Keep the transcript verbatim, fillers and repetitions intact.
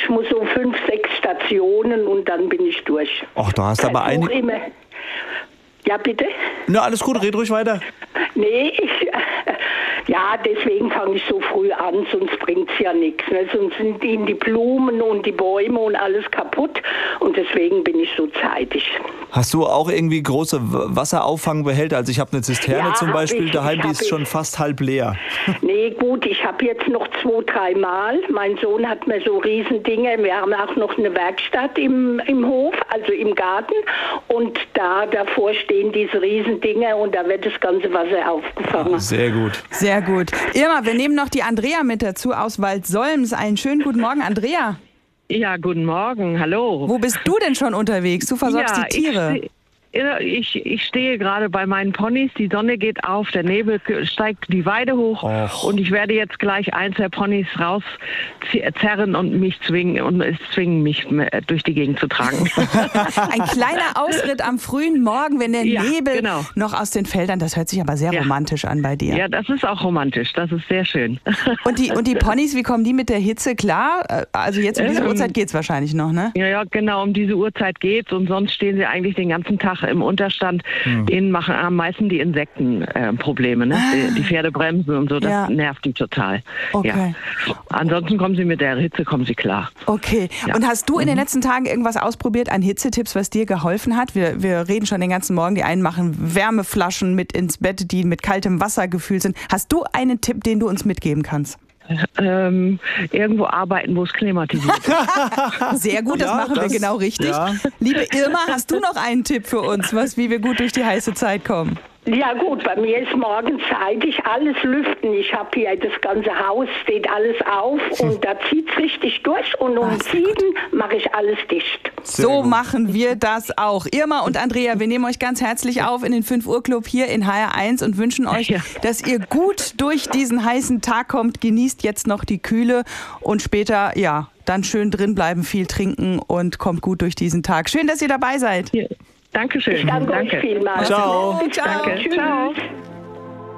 Ich muss so fünf, sechs Stationen und dann bin ich durch. Ach, du hast aber eine... Immer. Ja, bitte? Na, alles gut, red ruhig weiter. Nee, ich... Ja, deswegen fange ich so früh an, sonst bringt es ja nichts. Ne? Sonst sind ihnen die Blumen und die Bäume und alles kaputt und deswegen bin ich so zeitig. Hast du auch irgendwie große Wasserauffangbehälter? Also ich habe eine Zisterne Ja, zum Beispiel ich, daheim, ich die ist ich. schon fast halb leer. Nee, gut, ich habe jetzt noch zwei, drei Mal. Mein Sohn hat mir so Riesendinge. Wir haben auch noch eine Werkstatt im, im Hof, also im Garten. Und da davor stehen diese Riesendinge und da wird das ganze Wasser aufgefangen. Ah, sehr gut. Sehr gut. Irma, wir nehmen noch die Andrea mit dazu aus Waldsolms. Einen schönen guten Morgen, Andrea. Ja, guten Morgen, hallo. Wo bist du denn schon unterwegs? Du versorgst ja, die Tiere. Ich, ich, ich stehe gerade bei meinen Ponys, die Sonne geht auf, der Nebel steigt die Weide hoch Och. und ich werde jetzt gleich eins der Ponys rauszerren und mich zwingen und es zwingen, mich durch die Gegend zu tragen. Ein kleiner Ausritt am frühen Morgen, wenn der Ja, Nebel genau. noch aus den Feldern, das hört sich aber sehr Ja. romantisch an bei dir. Ja, das ist auch romantisch, das ist sehr schön. Und die, und die Ponys, wie kommen die mit der Hitze klar? Also jetzt um diese Ähm, Uhrzeit geht es wahrscheinlich noch, ne? Ja, ja, genau, um diese Uhrzeit geht's und sonst stehen sie eigentlich den ganzen Tag im Unterstand. Hm. Denen machen am meisten die Insekten äh, Probleme, ne? Die, die Pferde bremsen und so, das Ja. nervt die total. Okay. Ja. Ansonsten kommen sie mit der Hitze, kommen sie klar. Okay. Ja. Und hast du in den letzten Tagen irgendwas ausprobiert an Hitzetipps, was dir geholfen hat? Wir, wir reden schon den ganzen Morgen. Die einen machen Wärmeflaschen mit ins Bett, die mit kaltem Wasser gefüllt sind. Hast du einen Tipp, den du uns mitgeben kannst? Ähm, irgendwo arbeiten, wo es klimatisiert ist. Sehr gut, das Ja, machen das- wir genau richtig. ja. Liebe Irma, hast du noch einen Tipp für uns, was, wie wir gut durch die heiße Zeit kommen? Ja gut, bei mir ist morgens zeitig alles lüften. Ich habe hier das ganze Haus, steht alles auf und da zieht es richtig durch und um Ah, sehr sieben mache ich alles dicht. Sehr So gut. machen wir das auch. Irma und Andrea, wir nehmen euch ganz herzlich auf in den fünf Uhr Club hier in H R eins und wünschen euch, Ja. dass ihr gut durch diesen heißen Tag kommt. Genießt jetzt noch die Kühle und später, ja, dann schön drin bleiben, viel trinken und kommt gut durch diesen Tag. Schön, dass ihr dabei seid. Hier. Dankeschön. Ich danke, Danke. euch vielmals. Ciao. Bis dann. Ciao. Tschüss. Ciao.